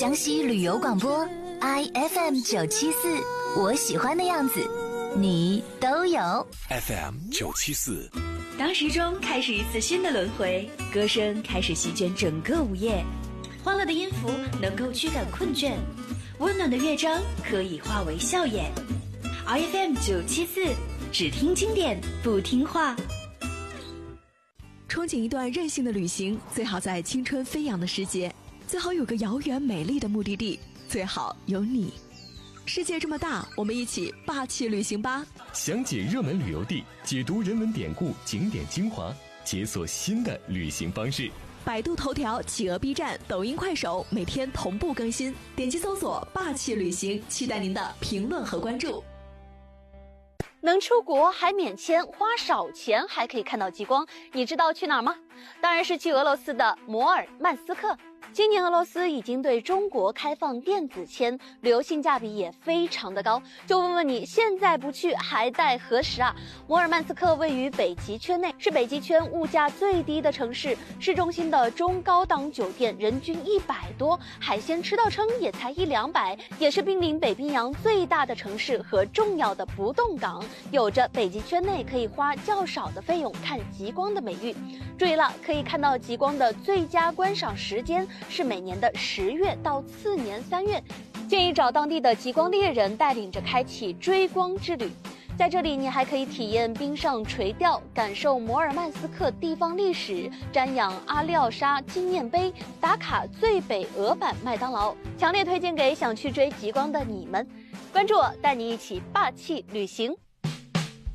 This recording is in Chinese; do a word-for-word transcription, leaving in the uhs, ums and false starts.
江西旅游广播 I F M 九七四，我喜欢的样子，你都有。 F M 九七四。 当时钟开始一次新的轮回，歌声开始席卷整个午夜，欢乐的音符能够驱赶困倦，温暖的乐章可以化为笑颜。 I F M 九七四，只听经典不听话。 憧憬一段任性的旅行，最好在青春飞扬的时节，最好有个遥远美丽的目的地，最好有你。世界这么大，我们一起霸气旅行吧！ 详解热门旅游地，解读人文典故、景点精华，解锁新的旅行方式。 百度头条、企鹅 B 站、抖音、快手每天同步更新，点击搜索“霸气旅行”，期待您的评论和关注。 能出国还免签，花少钱还可以看到极光，你知道去哪儿吗？当然是去俄罗斯的摩尔曼斯克。今年俄罗斯已经对中国开放电子签，旅游性价比也非常的高。就问问你，现在不去还待何时啊？摩尔曼斯克位于北极圈内，是北极圈物价最低的城市，市中心的中高档酒店人均一百多，海鲜吃到撑也才一两百，也是濒临北冰洋最大的城市和重要的不动港，有着北极圈内可以花较少的费用看极光的美誉。注意了，可以看到极光的最佳观赏时间是每年的十月到次年三月，建议找当地的极光猎人带领着开启追光之旅。在这里，你还可以体验冰上垂钓，感受摩尔曼斯克地方历史，瞻仰阿廖沙纪念碑，打卡最北俄版麦当劳。强烈推荐给想去追极光的你们，关注我，带你一起霸气旅行。